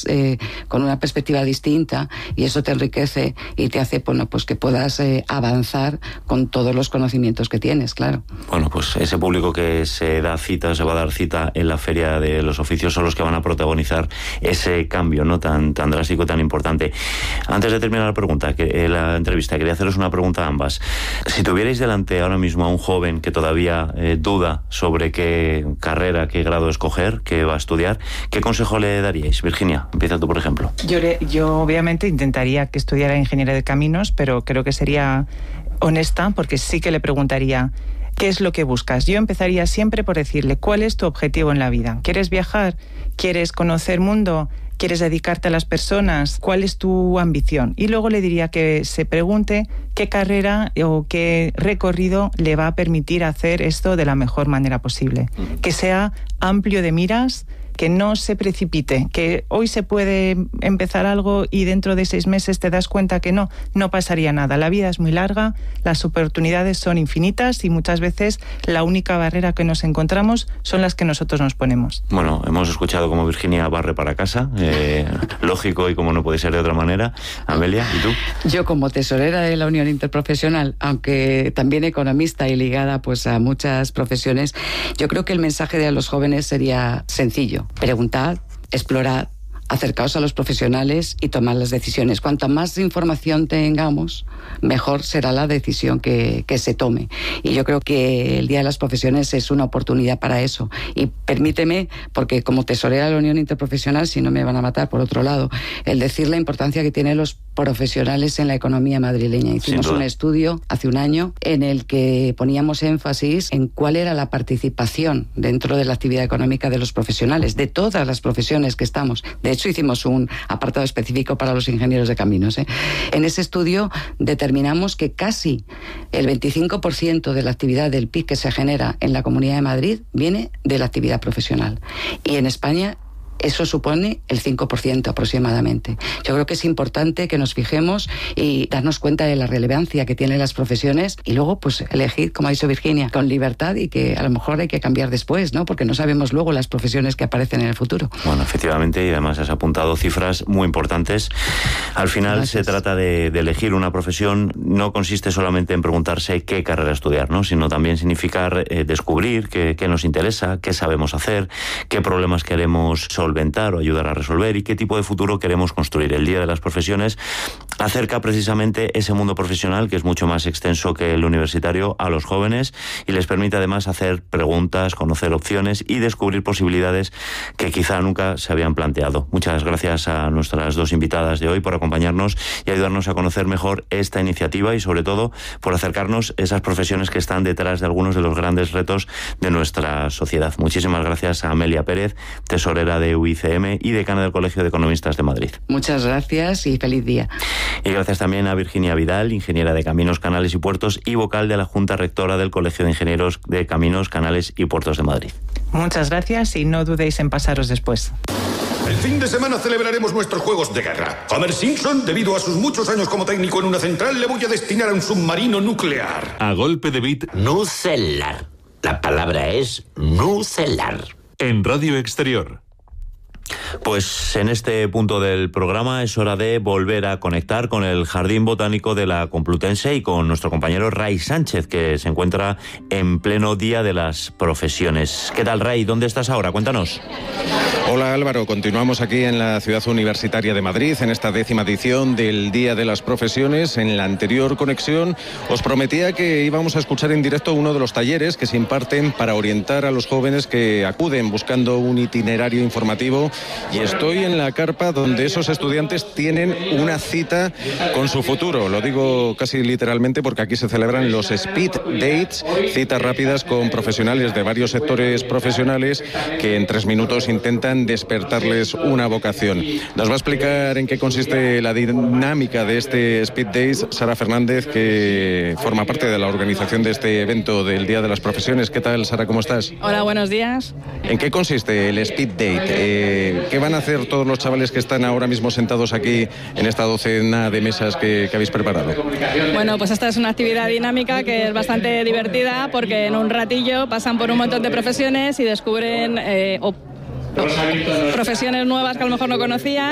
con una perspectiva distinta, y eso te enriquece y te hace, bueno, pues que puedas avanzar con todos los conocimientos que tienes, claro. Bueno, pues ese público que se va a dar cita en la Feria de los Oficios son los que van a protagonizar ese cambio, ¿no?, tan drástico, tan importante. Antes de terminar la entrevista, quería haceros una pregunta a ambas. Si tuvierais delante ahora mismo a un joven que todavía duda sobre qué carrera, qué grado escoger, qué va a estudiar, ¿qué consejo le daríais? Virginia, empieza tú, por ejemplo. Yo obviamente intentaría que estudiara ingeniería de caminos, pero creo que sería honesta, porque sí que le preguntaría: ¿qué es lo que buscas? Yo empezaría siempre por decirle: ¿cuál es tu objetivo en la vida? ¿Quieres viajar? ¿Quieres conocer mundo? ¿Quieres dedicarte a las personas? ¿Cuál es tu ambición? Y luego le diría que se pregunte qué carrera o qué recorrido le va a permitir hacer esto de la mejor manera posible. Que sea amplio de miras, que no se precipite, que hoy se puede empezar algo y dentro de 6 meses te das cuenta que no pasaría nada. La vida es muy larga, las oportunidades son infinitas y muchas veces la única barrera que nos encontramos son las que nosotros nos ponemos. Bueno, hemos escuchado cómo Virginia barre para casa, lógico, y como no puede ser de otra manera. Amelia, ¿y tú? Yo, como tesorera de la Unión Interprofesional, aunque también economista y ligada pues a muchas profesiones, yo creo que el mensaje de los jóvenes sería sencillo: preguntad, explorad, acercaos a los profesionales y tomad las decisiones. Cuanta más información tengamos, mejor será la decisión que se tome. Y yo creo que el Día de las Profesiones es una oportunidad para eso. Y permíteme, porque como tesorera de la Unión Interprofesional, si no me van a matar por otro lado, el decir la importancia que tienen los profesionales en la economía madrileña. Hicimos un estudio hace un año en el que poníamos énfasis en cuál era la participación dentro de la actividad económica de los profesionales, de todas las profesiones que estamos. De hecho, hicimos un apartado específico para los ingenieros de caminos. En ese estudio determinamos que casi el 25% de la actividad del PIB que se genera en la Comunidad de Madrid viene de la actividad profesional. Y en España eso supone el 5% aproximadamente. Yo creo que es importante que nos fijemos y darnos cuenta de la relevancia que tienen las profesiones, y luego pues elegir, como ha dicho Virginia, con libertad, y que a lo mejor hay que cambiar después, ¿no? Porque no sabemos luego las profesiones que aparecen en el futuro. Bueno, efectivamente, y además has apuntado cifras muy importantes. Al final Gracias. Se trata de elegir una profesión. No consiste solamente en preguntarse qué carrera estudiar, ¿no?, sino también significar descubrir qué nos interesa, qué sabemos hacer, qué problemas queremos solventar o ayudar a resolver, y qué tipo de futuro queremos construir. El Día de las Profesiones acerca precisamente ese mundo profesional, que es mucho más extenso que el universitario, a los jóvenes, y les permite además hacer preguntas, conocer opciones y descubrir posibilidades que quizá nunca se habían planteado. Muchas gracias a nuestras dos invitadas de hoy por acompañarnos y ayudarnos a conocer mejor esta iniciativa, y sobre todo por acercarnos a esas profesiones que están detrás de algunos de los grandes retos de nuestra sociedad. Muchísimas gracias a Amelia Pérez, tesorera de UICM y decana del Colegio de Economistas de Madrid. Muchas gracias y feliz día. Y gracias también a Virginia Vidal, ingeniera de Caminos, Canales y Puertos y vocal de la Junta Rectora del Colegio de Ingenieros de Caminos, Canales y Puertos de Madrid. Muchas gracias y no dudéis en pasaros después. El fin de semana celebraremos nuestros juegos de guerra. Homer Simpson, debido a sus muchos años como técnico en una central, le voy a destinar a un submarino nuclear. A golpe de beat. Nucelar. La palabra es nucelar. En Radio Exterior. Pues en este punto del programa es hora de volver a conectar con el Jardín Botánico de la Complutense y con nuestro compañero Ray Sánchez, que se encuentra en pleno Día de las Profesiones. ¿Qué tal, Ray? ¿Dónde estás ahora? Cuéntanos. Hola, Álvaro. Continuamos aquí en la Ciudad Universitaria de Madrid, en esta 10ª edición del Día de las Profesiones. En la anterior conexión os prometía que íbamos a escuchar en directo uno de los talleres que se imparten para orientar a los jóvenes que acuden buscando un itinerario informativo, y estoy en la carpa donde esos estudiantes tienen una cita con su futuro. Lo digo casi literalmente porque aquí se celebran los Speed Dates, citas rápidas con profesionales de varios sectores profesionales que en 3 minutos intentan despertarles una vocación. Nos va a explicar en qué consiste la dinámica de este Speed Days Sara Fernández, que forma parte de la organización de este evento del Día de las Profesiones. ¿Qué tal, Sara? ¿Cómo estás? Hola, buenos días. ¿En qué consiste el Speed Date? ¿Qué van a hacer todos los chavales que están ahora mismo sentados aquí en esta docena de mesas que habéis preparado? Bueno, pues esta es una actividad dinámica que es bastante divertida, porque en un ratillo pasan por un montón de profesiones y descubren profesiones nuevas que a lo mejor no conocían.